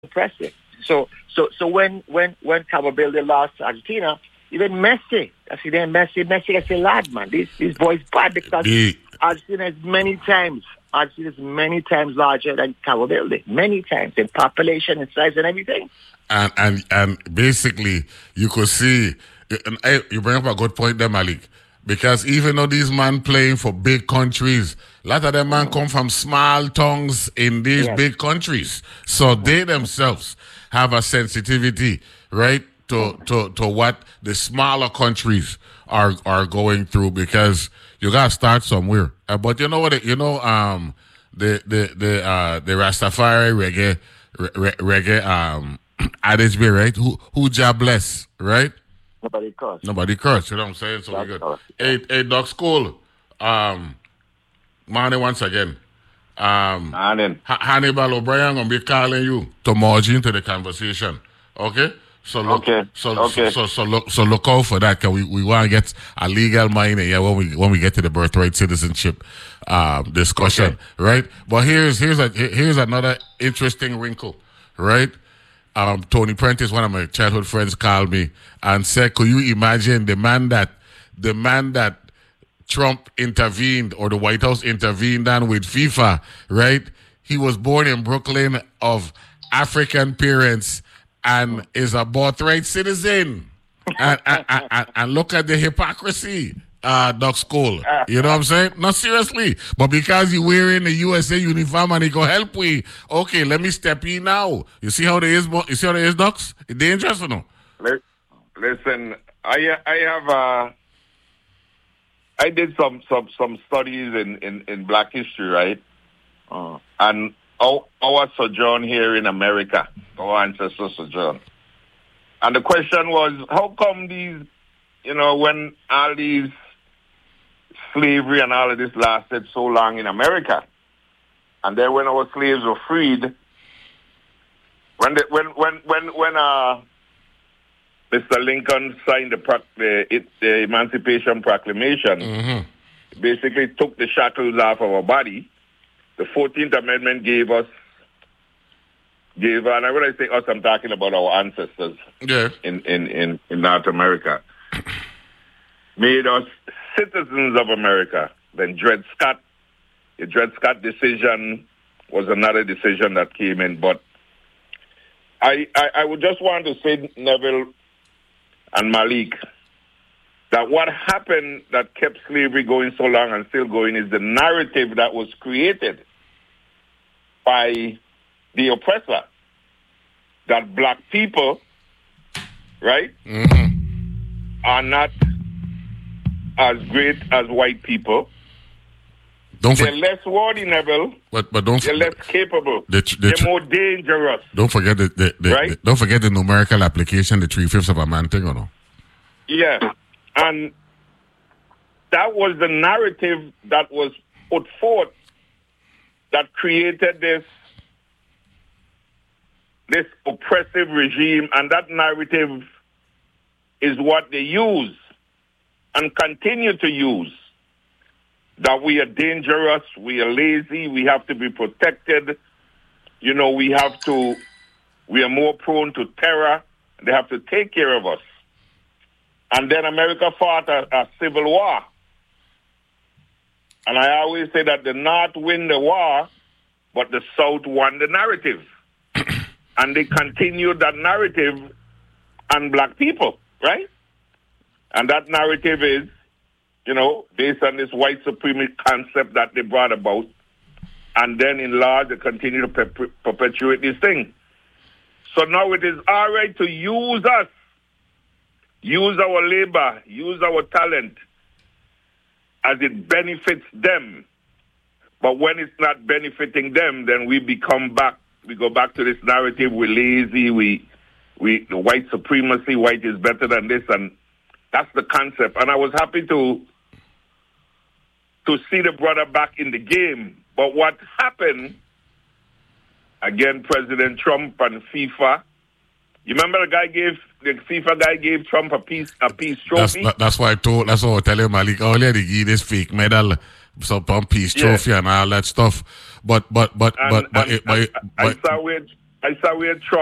impressive. So when Cabo Verde lost to Argentina, even Messi, I see them Messi, I say, lad, man, these boys bad because Argentina is many times larger than Cabo Verde, many times in population and size and everything. And basically, you could see, you bring up a good point there, Malik, because even though these men playing for big countries, a lot of them man come from small towns in these big countries, so they themselves have a sensitivity, right, to what the smaller countries are going through, because you gotta start somewhere. But you know what? The Rastafari reggae adage be, right? Who Jah bless, right? Nobody curse. You know what I'm saying? So we good. Hey, Doc School. Morning once again. Morning. Hannibal O'Brien gonna be calling you to merge into the conversation. Okay? So look, so look out for that, cause we want to get a legal mind when we get to the birthright citizenship discussion, right? But here's another interesting wrinkle, right? Tony Prentice, one of my childhood friends, called me and said, "Could you imagine the man that Trump intervened, or the White House intervened on with FIFA, right? He was born in Brooklyn of African parents and is a birthright citizen. And look at the hypocrisy, Doc School. You know what I'm saying? No, seriously. But because you wearing the USA uniform and he go help we, okay, let me step in now. You see how there is, Docs? It's dangerous or no? Listen, I did some studies in Black history, right? And our sojourn here in America, our ancestors sojourn. And the question was, how come these, when all these slavery and all of this lasted so long in America, and then when our slaves were freed, when Mr. Lincoln signed the Emancipation Proclamation, basically took the shackles off our body. The 14th Amendment gave, and when I say us, I'm talking about our ancestors in North America, made us citizens of America. Then Dred Scott, the Dred Scott decision was another decision that came in. But I would just want to say, Neville and Malik, that what happened that kept slavery going so long and still going is the narrative that was created by the oppressor, that black people, right, are not as great as white people. They're less worthy, Neville. But don't. They're less capable. They're more dangerous. Don't forget don't forget the numerical application, the 3/5 of a man thing, or no? Yeah, and that was the narrative that was put forth that created this oppressive regime, and that narrative is what they use and continue to use. That we are dangerous, we are lazy, we have to be protected, we are more prone to terror, they have to take care of us. And then America fought a civil war. And I always say that the North win the war, but the South won the narrative. And they continued that narrative on black people, right? And that narrative is, based on this white supremacy concept that they brought about. And then in law, they continue to perpetuate this thing. So now it is all right to use us, use our labor, use our talent as it benefits them. But when it's not benefiting them, then we go back to this narrative, we're lazy, the white supremacy, white is better than this, and that's the concept. And I was happy to see the brother back in the game. But what happened, again, President Trump and FIFA, you remember the FIFA guy gave Trump a peace trophy? That's what I was telling Malik earlier, they give this fake medal, some peace trophy and all that stuff. But I saw I saw we had